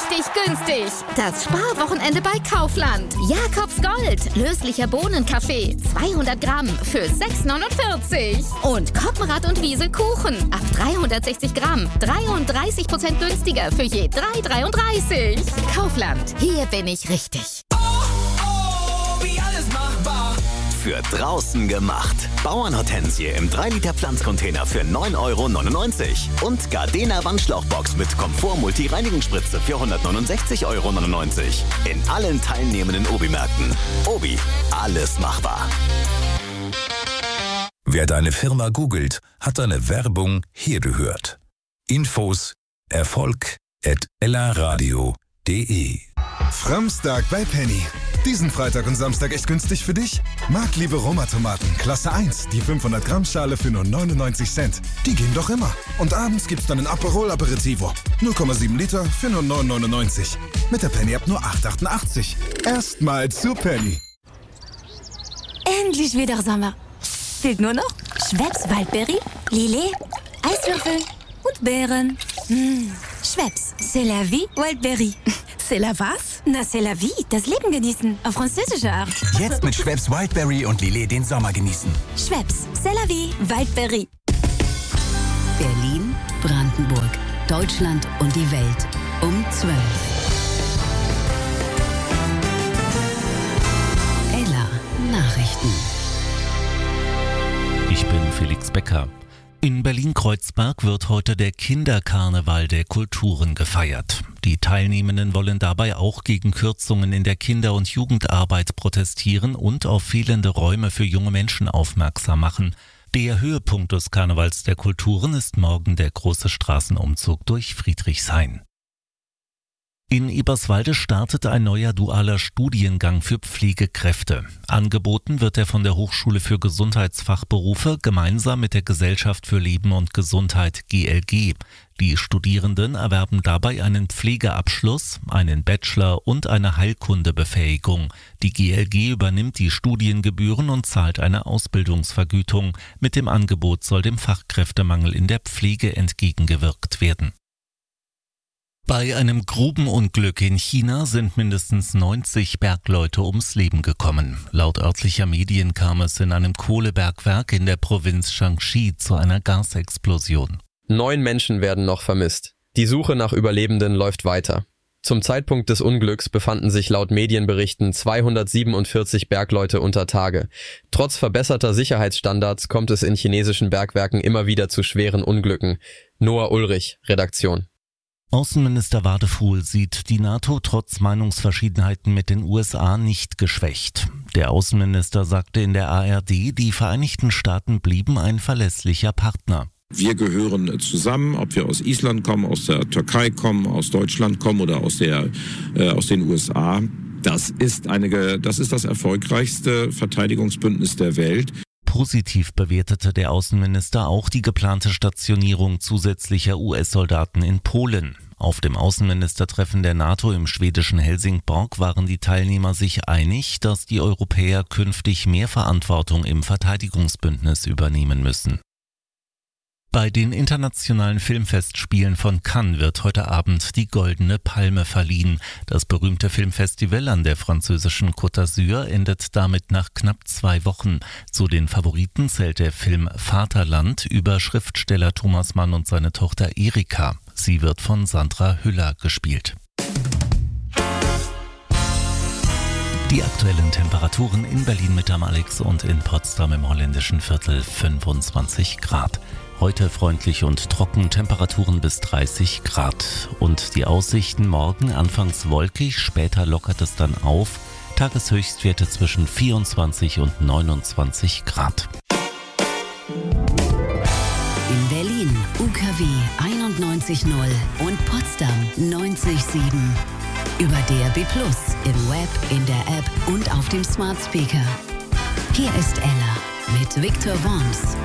richtig günstig. Das Sparwochenende bei Kaufland. Jakobs Gold. Löslicher Bohnenkaffee. 200 Gramm für 6,49. Und Koppenrad und Wiesel Kuchen. Ab 360 Gramm. 33% günstiger für je 3,33. Kaufland. Hier bin ich richtig. Wie alles machbar. Für draußen gemacht. Bauernhortensie im 3-Liter Pflanzcontainer für 9,99 € und Gardena Wandschlauchbox mit Komfort-Multi-Reinigungsspritze für 169,99 € in allen teilnehmenden Obi-Märkten. Obi, alles machbar. Wer deine Firma googelt, hat deine Werbung hier gehört. Infos erfolg@ellaradio.de. Framstag bei Penny. Diesen Freitag und Samstag echt günstig für dich? Marktliebe Roma-Tomaten, Klasse 1, die 500 Gramm Schale für nur 99 Cent. Die gehen doch immer. Und abends gibt's dann ein Aperol Aperitivo. 0,7 Liter für nur 9,99. Mit der Penny-App nur 8,88. Erstmal zu Penny. Endlich wieder Sommer. Fehlt nur noch Schweppes Waldberry, Lillet, Eiswürfel und Beeren. Schweppes, c'est la vie Waldberry. C'est la was? Na, c'est la vie, das Leben genießen, auf französische Art. Jetzt mit Schweppes Wildberry und Lillet den Sommer genießen. Schweppes, c'est la vie Waldberry. Berlin, Brandenburg, Deutschland und die Welt um 12. Ella Nachrichten. Ich bin Felix Becker. In Berlin-Kreuzberg wird heute der Kinderkarneval der Kulturen gefeiert. Die Teilnehmenden wollen dabei auch gegen Kürzungen in der Kinder- und Jugendarbeit protestieren und auf fehlende Räume für junge Menschen aufmerksam machen. Der Höhepunkt des Karnevals der Kulturen ist morgen der große Straßenumzug durch Friedrichshain. In Eberswalde startet ein neuer dualer Studiengang für Pflegekräfte. Angeboten wird er von der Hochschule für Gesundheitsfachberufe gemeinsam mit der Gesellschaft für Leben und Gesundheit GLG. Die Studierenden erwerben dabei einen Pflegeabschluss, einen Bachelor und eine Heilkundebefähigung. Die GLG übernimmt die Studiengebühren und zahlt eine Ausbildungsvergütung. Mit dem Angebot soll dem Fachkräftemangel in der Pflege entgegengewirkt werden. Bei einem Grubenunglück in China sind mindestens 90 Bergleute ums Leben gekommen. Laut örtlicher Medien kam es in einem Kohlebergwerk in der Provinz Shaanxi zu einer Gasexplosion. 9 Menschen werden noch vermisst. Die Suche nach Überlebenden läuft weiter. Zum Zeitpunkt des Unglücks befanden sich laut Medienberichten 247 Bergleute unter Tage. Trotz verbesserter Sicherheitsstandards kommt es in chinesischen Bergwerken immer wieder zu schweren Unglücken. Noah Ulrich, Redaktion. Außenminister Wadefuhl sieht die NATO trotz Meinungsverschiedenheiten mit den USA nicht geschwächt. Der Außenminister sagte in der ARD, die Vereinigten Staaten blieben ein verlässlicher Partner. Wir gehören zusammen, ob wir aus Island kommen, aus der Türkei kommen, aus Deutschland kommen oder aus den USA. Das ist das erfolgreichste Verteidigungsbündnis der Welt. Positiv bewertete der Außenminister auch die geplante Stationierung zusätzlicher US-Soldaten in Polen. Auf dem Außenministertreffen der NATO im schwedischen Helsingborg waren die Teilnehmer sich einig, dass die Europäer künftig mehr Verantwortung im Verteidigungsbündnis übernehmen müssen. Bei den internationalen Filmfestspielen von Cannes wird heute Abend die Goldene Palme verliehen. Das berühmte Filmfestival an der französischen Côte d'Azur endet damit nach knapp 2 Wochen. Zu den Favoriten zählt der Film Vaterland über Schriftsteller Thomas Mann und seine Tochter Erika. Sie wird von Sandra Hüller gespielt. Die aktuellen Temperaturen in Berlin mit am Alex und in Potsdam im holländischen Viertel 25 Grad. Heute freundlich und trocken, Temperaturen bis 30 Grad. Und die Aussichten morgen anfangs wolkig, später lockert es dann auf. Tageshöchstwerte zwischen 24 und 29 Grad. In Berlin UKW 91.0 und Potsdam 90.7. Über DAB+, im Web, in der App und auf dem Smart Speaker. Hier ist Ella mit Victor Worms.